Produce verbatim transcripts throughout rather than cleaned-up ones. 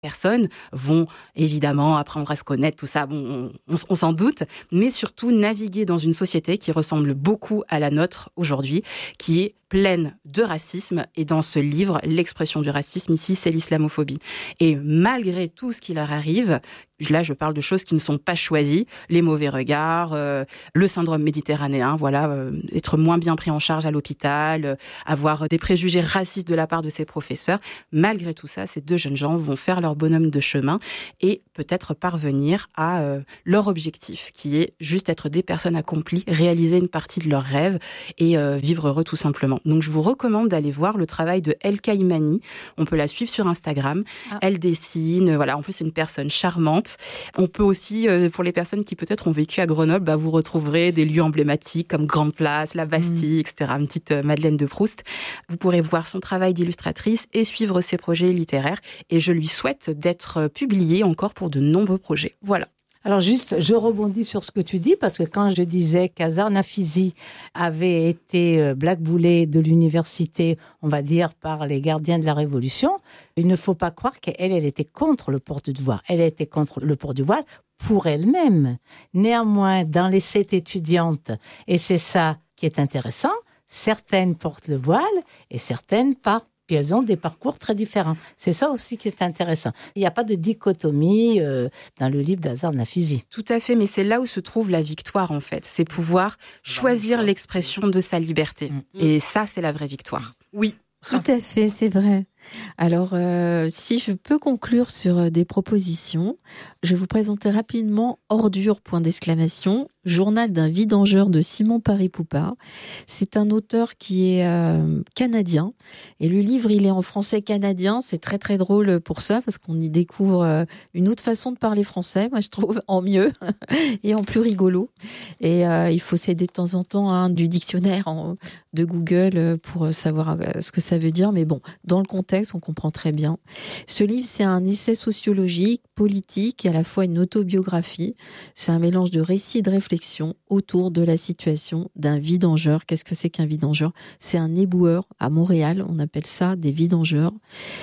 personnes vont évidemment apprendre à se connaître, tout ça, bon, on, on, on s'en doute, mais surtout naviguer dans une société qui ressemble beaucoup à la nôtre aujourd'hui, qui est pleine de racisme. Et dans ce livre, l'expression du racisme, ici, c'est l'islamophobie. Et malgré tout ce qui leur arrive, là, je parle de choses qui ne sont pas choisies, les mauvais regards, euh, le syndrome méditerranéen, voilà, euh, être moins bien pris en charge à l'hôpital, euh, avoir des préjugés racistes de la part de ses professeurs. Malgré tout ça, ces deux jeunes gens vont faire leur bonhomme de chemin et peut-être parvenir à euh, leur objectif, qui est juste être des personnes accomplies, réaliser une partie de leurs rêves et euh, vivre heureux tout simplement. Donc, je vous recommande d'aller voir le travail de Elka Imani. On peut la suivre sur Instagram. Ah. Elle dessine, voilà. En plus, c'est une personne charmante. On peut aussi, euh, pour les personnes qui peut-être ont vécu à Grenoble, bah, vous retrouverez des lieux emblématiques comme Grande Place, la Bastille, mmh. et cetera. Une petite euh, Madeleine de Proust. Vous pourrez voir son travail d'illustratrice et suivre ses projets littéraires. Et je lui souhaite d'être publiée encore pour de nombreux projets. Voilà. Alors juste, je rebondis sur ce que tu dis, parce que quand je disais qu'Azar Nafizi avait été blackboulée de l'université, on va dire, par les gardiens de la Révolution, il ne faut pas croire qu'elle, elle était contre le port du voile. Elle était contre le port du voile pour elle-même. Néanmoins, dans les sept étudiantes, et c'est ça qui est intéressant, certaines portent le voile et certaines pas. Puis elles ont des parcours très différents. C'est ça aussi qui est intéressant. Il n'y a pas de dichotomie euh, dans le livre d'Azar Nafizi. Tout à fait, mais c'est là où se trouve la victoire, en fait. C'est pouvoir choisir l'expression de sa liberté. Mmh. Et ça, c'est la vraie victoire. Oui. Tout à fait, c'est vrai. Alors, euh, si je peux conclure sur des propositions, je vais vous présenter rapidement Ordure, point d'exclamation, journal d'un vidangeur de Simon Paris-Poupard. C'est un auteur qui est euh, canadien, et le livre, il est en français canadien. C'est très très drôle pour ça, parce qu'on y découvre euh, une autre façon de parler français, moi je trouve, en mieux et en plus rigolo. Et euh, il faut s'aider de temps en temps hein, du dictionnaire en, de Google pour savoir ce que ça veut dire, mais bon, dans le contexte, on comprend très bien. Ce livre, c'est un essai sociologique, politique et à la fois une autobiographie. C'est un mélange de récits et de réflexions autour de la situation d'un vidangeur. Qu'est-ce que c'est qu'un vidangeur ? C'est un éboueur à Montréal, on appelle ça des vidangeurs.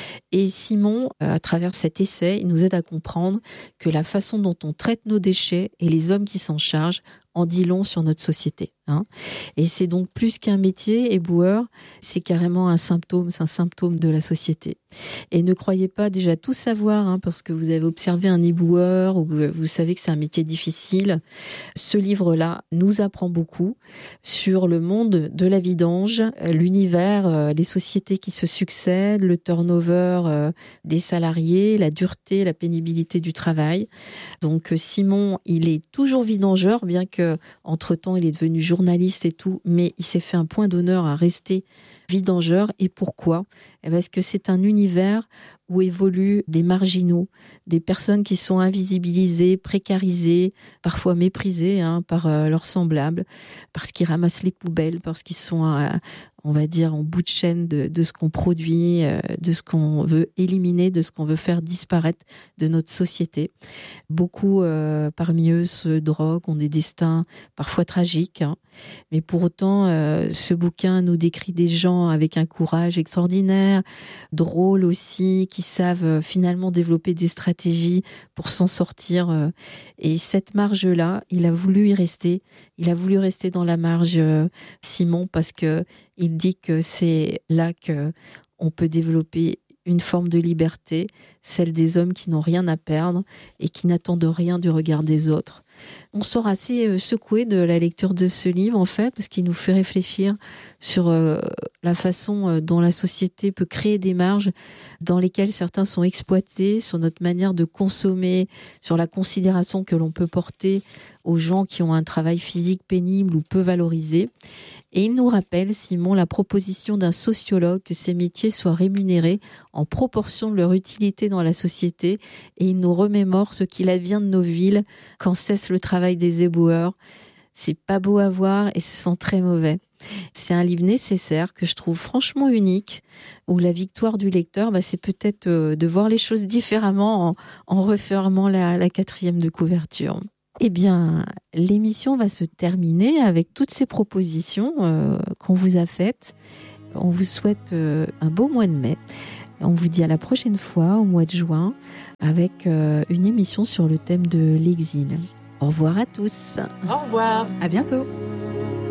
Et Simon, à travers cet essai, il nous aide à comprendre que la façon dont on traite nos déchets et les hommes qui s'en chargent en dit long sur notre société. Hein. Et c'est donc plus qu'un métier, éboueur, c'est carrément un symptôme, c'est un symptôme de la société. Et ne croyez pas déjà tout savoir, hein, parce que vous avez observé un éboueur ou que vous savez que c'est un métier difficile. Ce livre-là nous apprend beaucoup sur le monde de la vidange, l'univers, les sociétés qui se succèdent, le turnover des salariés, la dureté, la pénibilité du travail. Donc Simon, il est toujours vidangeur, bien que entre-temps il est devenu journaliste et tout, mais il s'est fait un point d'honneur à rester vidangeur. Et pourquoi ? Parce que c'est un univers où évoluent des marginaux, des personnes qui sont invisibilisées, précarisées, parfois méprisées hein, par euh, leurs semblables, parce qu'ils ramassent les poubelles, parce qu'ils sont, euh, on va dire, en bout de chaîne de, de ce qu'on produit, euh, de ce qu'on veut éliminer, de ce qu'on veut faire disparaître de notre société. Beaucoup euh, parmi eux se droguent, ont des destins parfois tragiques, hein. Mais pour autant, euh, ce bouquin nous décrit des gens avec un courage extraordinaire, drôles aussi, qui savent euh, finalement développer des stratégies pour s'en sortir. Euh, et cette marge-là, il a voulu y rester. Il a voulu rester dans la marge, euh, Simon, parce que il dit que c'est là que on peut développer une forme de liberté, celle des hommes qui n'ont rien à perdre et qui n'attendent rien du regard des autres. On sort assez secoué de la lecture de ce livre, en fait, parce qu'il nous fait réfléchir sur euh, la façon dont la société peut créer des marges dans lesquelles certains sont exploités, sur notre manière de consommer, sur la considération que l'on peut porter aux gens qui ont un travail physique pénible ou peu valorisé. Et il nous rappelle, Simon, la proposition d'un sociologue que ces métiers soient rémunérés en proportion de leur utilité dans la société, et il nous remémore ce qu'il advient de nos villes quand cesse le travail des éboueurs. C'est pas beau à voir et ça sent très mauvais. C'est un livre nécessaire que je trouve franchement unique, où la victoire du lecteur, bah, c'est peut-être euh, de voir les choses différemment en, en refermant la, la quatrième de couverture. Eh bien, l'émission va se terminer avec toutes ces propositions euh, qu'on vous a faites. On vous souhaite euh, un beau mois de mai. On vous dit à la prochaine fois, au mois de juin, avec euh, une émission sur le thème de l'exil. Au revoir à tous. Au revoir. À bientôt.